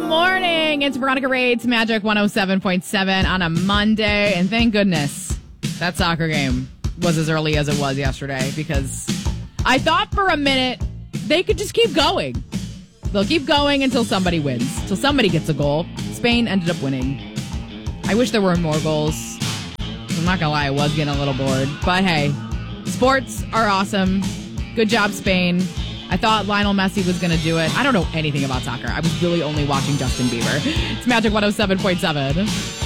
morning. It's Veronica Raids, Magic 107.7 on a Monday. And thank goodness that soccer game was as early as it was yesterday, because I thought for a minute they could just keep going. They'll keep going until somebody wins, until somebody gets a goal. Spain ended up winning. I wish there were more goals. I'm not going to lie, I was getting a little bored. But hey, sports are awesome. Good job, Spain. I thought Lionel Messi was going to do it. I don't know anything about soccer. I was really only watching Justin Bieber. It's Magic 107.7.